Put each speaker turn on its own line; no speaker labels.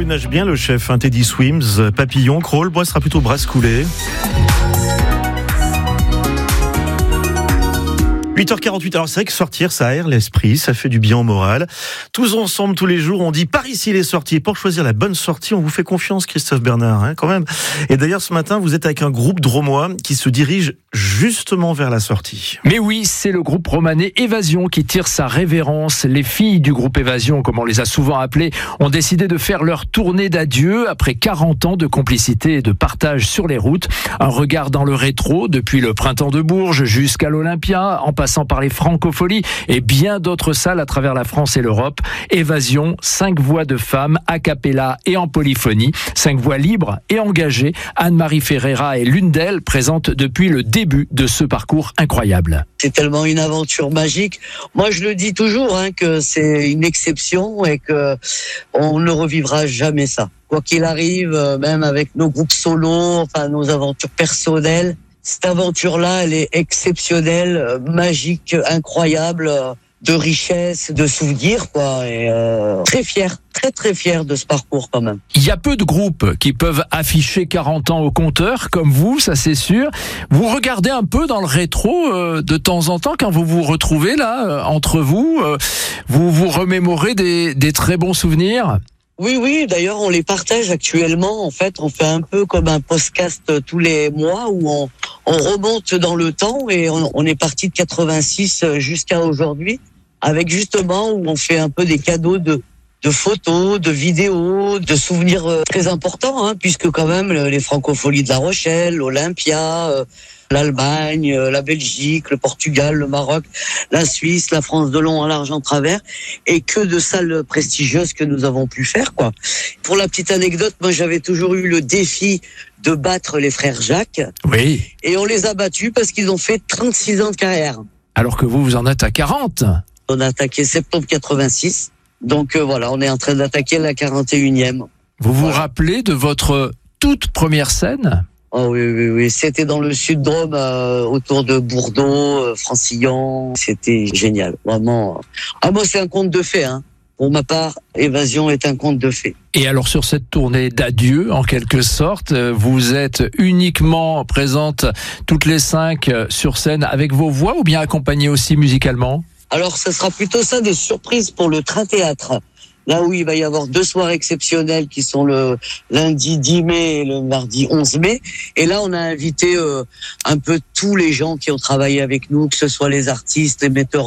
il nage bien le chef, Teddy Swims. Papillon, crawl, bois sera plutôt brasse coulée. 8h48, alors c'est vrai que sortir, ça aère l'esprit, ça fait du bien au moral. Tous ensemble, tous les jours, on dit par ici les sorties. Et pour choisir la bonne sortie, on vous fait confiance, Christophe Bernard, quand même. Et d'ailleurs, ce matin, vous êtes avec un groupe drômois qui se dirige justement vers la sortie.
Mais oui, c'est le groupe romanais Évasion qui tire sa révérence. Les filles du groupe Évasion, comme on les a souvent appelées, ont décidé de faire leur tournée d'adieu après 40 ans de complicité et de partage sur les routes. Un regard dans le rétro, depuis le Printemps de Bourges jusqu'à l'Olympia, en passant par les Francopholies et bien d'autres salles à travers la France et l'Europe. Évasion, 5 voix de femmes, a cappella et en polyphonie, 5 voix libres et engagées. Anne-Marie Ferreira est l'une d'elles, présente depuis le début de ce parcours incroyable.
C'est tellement une aventure magique. Moi, je le dis toujours, que c'est une exception et que on ne revivra jamais ça. Quoi qu'il arrive, même avec nos groupes solos, nos aventures personnelles, cette aventure-là, elle est exceptionnelle, magique, incroyable, de richesse, de souvenirs, Et très fier, très fier de ce parcours quand même.
Il y a peu de groupes qui peuvent afficher 40 ans au compteur, comme vous, ça c'est sûr. Vous regardez un peu dans le rétro de temps en temps quand vous vous retrouvez là, entre vous. Vous vous remémorez des très bons souvenirs ?
Oui, d'ailleurs, on les partage actuellement. En fait, on fait un peu comme un podcast tous les mois où on remonte dans le temps et on est parti de 86 jusqu'à aujourd'hui avec justement où on fait un peu des cadeaux de photos, de vidéos, de souvenirs très importants, puisque quand même les Francopholies de La Rochelle, l'Olympia, l'Allemagne, la Belgique, le Portugal, le Maroc, la Suisse, la France de long en large en travers, et que de salles prestigieuses que nous avons pu faire, Pour la petite anecdote, moi j'avais toujours eu le défi de battre les frères Jacques.
Oui.
Et on les a battus parce qu'ils ont fait 36 ans de carrière.
Alors que vous en êtes à 40.
On a attaqué septembre 86. Donc voilà, on est en train d'attaquer la 41e.
Vous vous rappelez de votre toute première scène ?
Oh oui. C'était dans le Sud-Drôme, autour de Bourdeaux, Francillon. C'était génial, vraiment. Moi, c'est un conte de fées, Pour ma part, Évasion est un conte de fées.
Et alors, sur cette tournée d'adieu, en quelque sorte, vous êtes uniquement présente toutes les 5 sur scène avec vos voix ou bien accompagnées aussi musicalement ?
Alors, ça sera plutôt ça, des surprises pour le Train Théâtre. Là où il va y avoir 2 soirées exceptionnelles qui sont le lundi 10 mai et le mardi 11 mai. Et là, on a invité un peu tous les gens qui ont travaillé avec nous, que ce soit les artistes, les metteurs